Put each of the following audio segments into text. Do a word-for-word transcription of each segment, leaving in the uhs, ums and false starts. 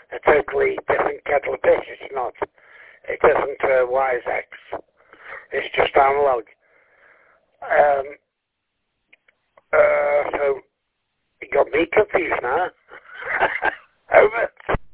a totally different kettle of fish. It's not. It isn't uh, Wise X. It's just analog. Um, uh, so, you got me confused now. Over.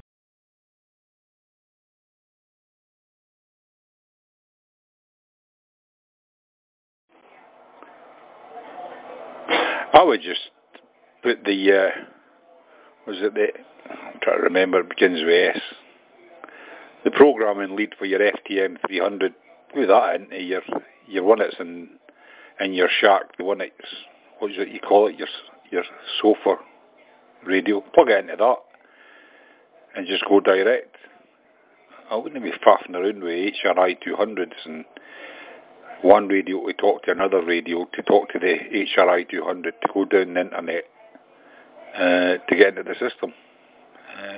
I would just put the, uh, was it the, I'm trying to remember, it begins with S. The programming lead for your F T M three hundred, put that into your, your one that's in, in your Shark, the one that's, what is it you call it, your, your sofa radio. Plug it into that and just go direct. I wouldn't be faffing around with H R I two hundreds and one radio to talk to another radio to talk to the H R I two hundred to go down the internet uh, to get into the system. Uh,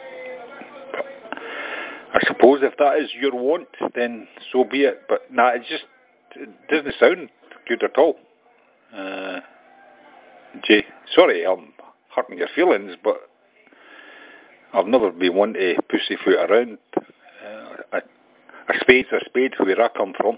I suppose if that is your want, then so be it. But nah, it just it doesn't sound good at all. Uh, Jay, sorry I'm hurting your feelings, but I've never been one to pussyfoot around. Uh, a, a spade's a spade where I come from.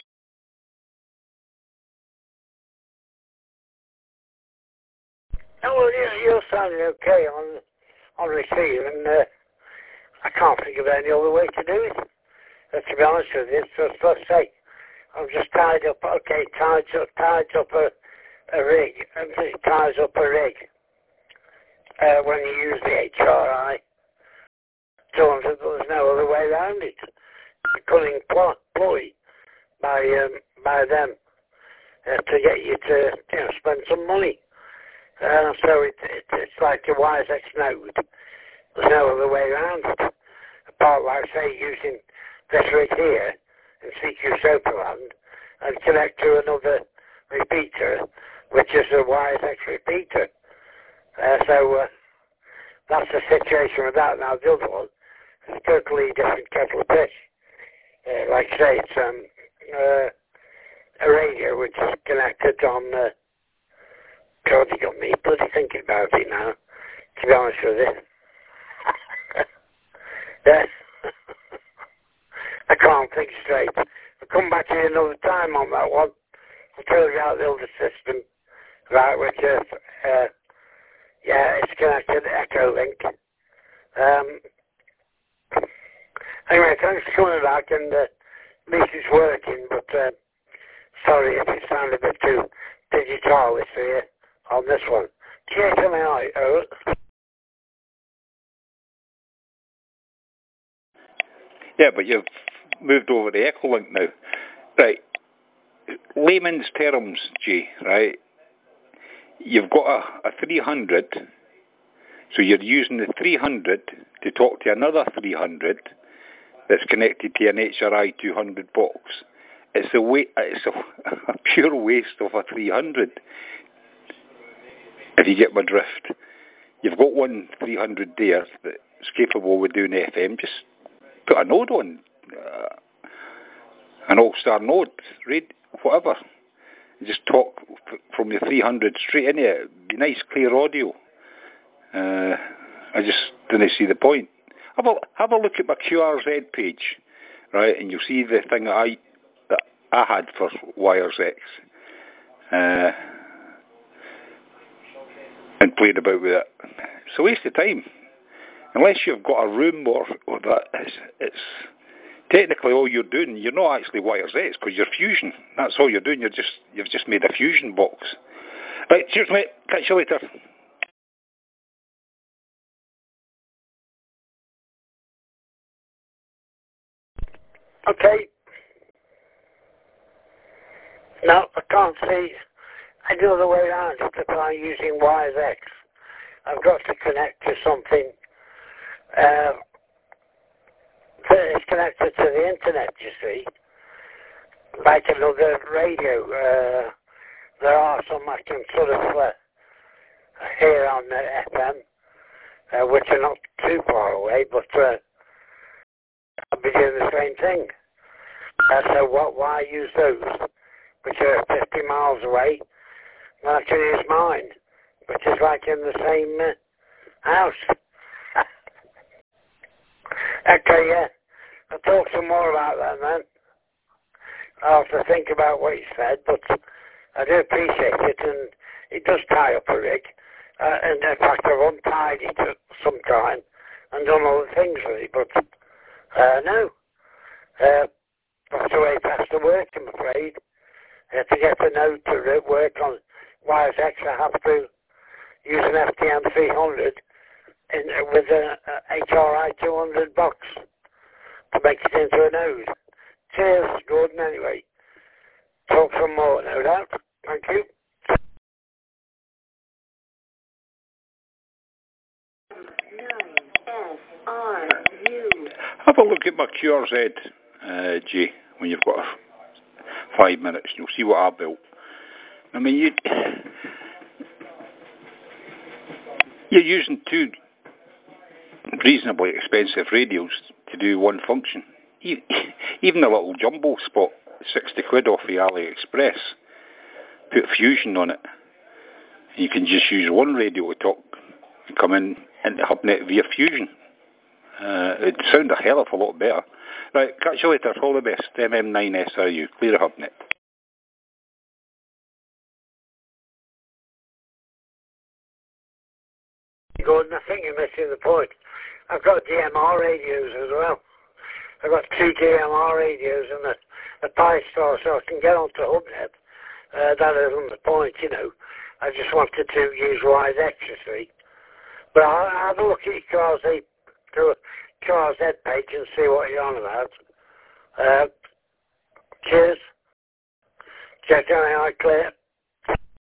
Oh, well, you're, you're sounding okay on on receive, and uh, I can't think of any other way to do it. Uh, to be honest with you, so let's say I'm just tied up. Okay, tied up, tied up a, a rig, and it ties up a rig uh, when you use the H R I two hundred. There's no other way around it. A cunning ploy by um, by them uh, to get you to you know spend some money. Uh, so it, it, it's like a Wise X node. There's no other way around it. Apart, like say, using this rig here in C Q Superland and connect to another repeater, which is a Wise X repeater. Uh, so uh, that's the situation with that. Now the other one is a totally different kettle of fish. Uh, like I say, it's um, uh, a radio which is connected on. Uh, God, you got me bloody thinking about it now, to be honest with you. Yeah. I can't think straight. I'll come back to you another time on that one. I'll tell you about the other system, right, which is, uh, yeah, it's connected to Echolink. Um, anyway, thanks for coming back, and uh, at least it's working, but uh, sorry if it sounded a bit too digital for you on this one. Cheers to my eye, over. Yeah, but you've moved over to Echolink now. Right. Layman's terms, Jay, right? You've got a, a three hundred, so you're using the three hundred to talk to another three hundred that's connected to an H R I two hundred box. It's a, wa- it's a, a pure waste of a three hundred, if you get my drift. You've got one three hundred there that's capable of doing F M. Just put a node on, uh, an all-star node, read whatever. Just talk f- from your three hundred straight in it. Be nice, clear audio. Uh, I just didn't see the point. Have a have a look at my Q R Z page, right, and you'll see the thing that I that I had for Wires X, uh, and played about with it. It's a waste of time. Unless you've got a room or, or that, it's, it's technically all you're doing. You're not actually Wires X because you're Fusion. That's all you're doing. You're just you've just made a Fusion box. Right, cheers, mate. Catch you later. Okay. No, I can't see any other way around it if I'm using Wires X. I've got to connect to something uh, that is connected to the internet, you see. Like another radio. Uh, there are some I can sort of uh, hear on the F M, uh, which are not too far away, but uh, I'll be doing the same thing. Uh, so what, why use those, which are fifty miles away, when I can use mine, which is like in the same uh, house. Okay, yeah. I'll talk some more about that, man. I'll have to think about what you said, but I do appreciate it, and it does tie up a rig. Uh, and in fact, I've untied it at some time and done other things with it, but uh, no. Uh, that's the way it has to work, I'm afraid. Uh, to get the node to work on Wires X, I have to use an F T M three hundred in, uh, with an H R I two hundred box to make it into a node. Cheers, Gordon, anyway. Talk some more, no doubt. Thank you. Have a look at my Q R Z, uh, Jay, when you've got a f five minutes. You'll see what I built. I mean, you, you're using two reasonably expensive radios to do one function. Even a little jumbo spot, sixty quid off the AliExpress, put Fusion on it. You can just use one radio to talk and come in into HubNet via Fusion. Uh, it'd sound a hell of a lot better. Right, catch you later. All the best. M M nine S R U, clear HubNet. Gordon, I think you're missing the point. I've got D M R radios as well. I've got two D M R radios and a, a Pi Star, so I can get onto HubNet. Uh, that isn't the point, you know. I just wanted to use Wise X, you see. But I'll, I'll have a look at your Q R Z, Q R Z page and see what you're on about. Uh, cheers. Check out how I clear.